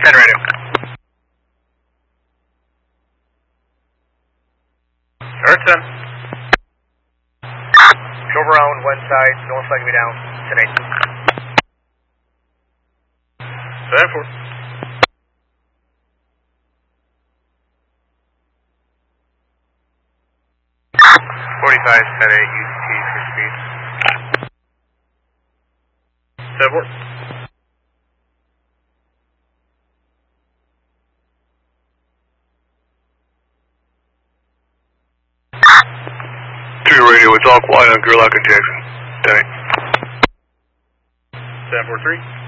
10 radio. Earth 10. Show around one side, north side to be down, 10-8. 7-4. .45, 10-8, UT for speed. 7-4. Radio, it's all quiet on Gerlach and Jackson. 10-8. 743.